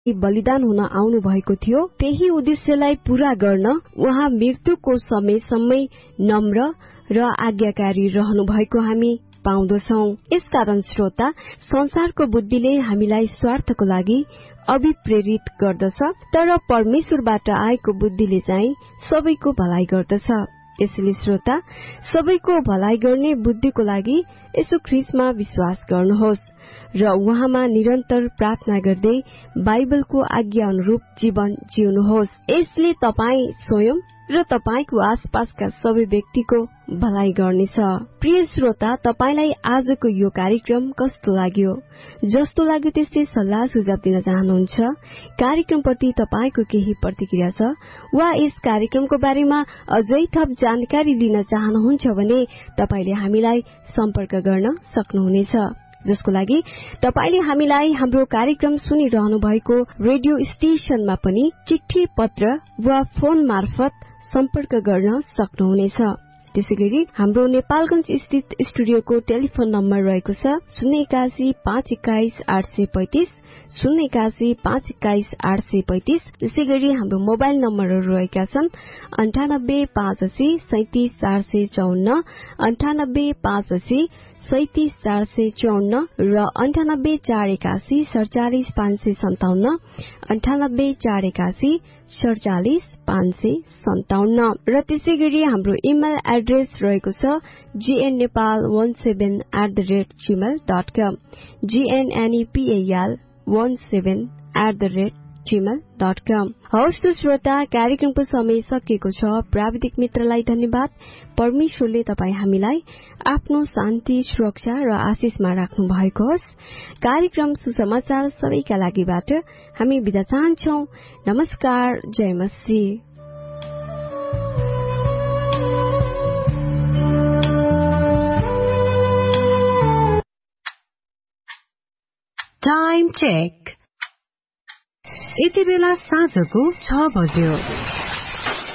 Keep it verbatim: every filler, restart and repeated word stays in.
बलिदान हुन आउनु भएको थियो। त्यही उद्देश्यलाई पूरा गर्न उहाँ मृत्युको समयसम्म नम्र र आज्ञाकारी रहनु भएको हामी पाउँदछौं। यसकारण श्रोता, संसारको बुद्धिले हामीलाई स्वार्थको लागि अभिप्रेरित गर्दछ, तर परमेश्वरबाट आएको बुद्धिले चाहिँ सबैको भलाइ गर्दछ। यसैले श्रोता, सबैको भलाइ गर्ने बुद्धिको लागि यसो ख्रीष्टमा विश्वास गर्नुहोस् र उहाँमा निरन्तर प्रार्थना गर्दै बाइबलको आज्ञा अनुरूप जीवन जिउनुहोस्। यसले तपाई स्वयं र तपाईको आसपासका सबै व्यक्तिको भलाइ गर्नेछ। प्रिय श्रोता, तपाईलाई आजको यो कार्यक्रम कस्तो लाग्यो? जस्तो लाग्यो त्यस्तै सल्लाह सुझाव दिन चाहनुहुन्छ? कार्यक्रमप्रति तपाईको केही प्रतिक्रिया छ वा यस कार्यक्रमको बारेमा अझै थप जानकारी लिन चाहनुहुन्छ भने तपाईले हामीलाई सम्पर्क गर्न सक्नुहुनेछ, जसको लागि तपाईले हामीलाई हाम्रो कार्यक्रम सुनिरहनु भएको रेडियो स्टेशनमा पनि चिठी पत्र वा फोन मार्फत सम्पर्क गर्न सक्नुहुनेछ। त्यसैगरी हाम्रो नेपालगञ्ज स्थित स्टुडियोको टेलिफोन नम्बर रहेको छ शून्य एकासी पाँच एक्काइस आठ सय पैंतिस शून्य एकासी पाँच एक्काइस आठ सय पैंतिस। त्यसैगरी हाम्रो मोबाइल नम्बरहरू रहेका छन् अन्ठानब्बे पाँच असी सैतिस चार सय चौन्न अन्ठानब्बे पाँच असी सैतिस चार सय चौन्न र अन्ठानब्बे चार एकासी सड़चालिस पाँच सय सन्ताउन्न अन्ठानब्बे चार एकासी सड़चालिस पाँच सय सन्ताउन्न। र त्यसै गरी हाम्रो इमेल एड्रेस रहेको छ जीएन नेपाल वन seven at the rate Gmail dot com जीएनएनईपीएल one seven at the rate Gmail dot कम। हवस् त श्रोता, कार्यक्रमको समय सकिएको छ। प्राविधिक मित्रलाई धन्यवाद। परमेश्वरले तपाईँ हामीलाई आफ्नो शान्ति, सुरक्षा र आशिषमा राख्नु भएको होस्। कार्यक्रम सुसमाचार सबैका लागिबाट हामी बिदा चाहन्छौं। नमस्कार, जय मसीह। Time check. यति बेला साँझको छ बज्यो।